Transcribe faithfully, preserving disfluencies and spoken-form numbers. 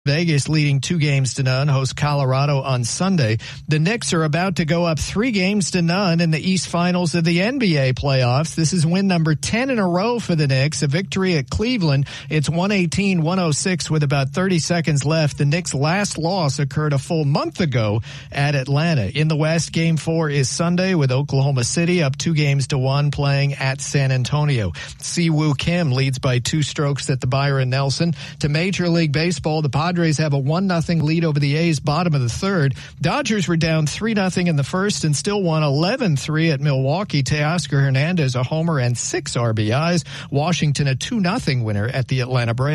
Vegas leading two games to none, hosts Colorado on Sunday. The Knicks are about to go up three games to none in the East Finals of the N B A playoffs. This is win number ten in a row for the Knicks, a victory at Cleveland. It's one eighteen one oh six with about thirty seconds left. The Knicks' last loss occurred a full month ago at Atlanta. In the West, game four is Sunday with Oklahoma City up two games to one playing at San Antonio. Siwoo Kim leads by two strokes at the Byron Nelson. To Major League Baseball, the Padres Padres have a one nothing lead over the A's bottom of the third. Dodgers were down three nothing in the first and still won eleven three at Milwaukee. Teoscar Hernandez a homer and six R B Is. Washington a two nothing winner at the Atlanta Braves.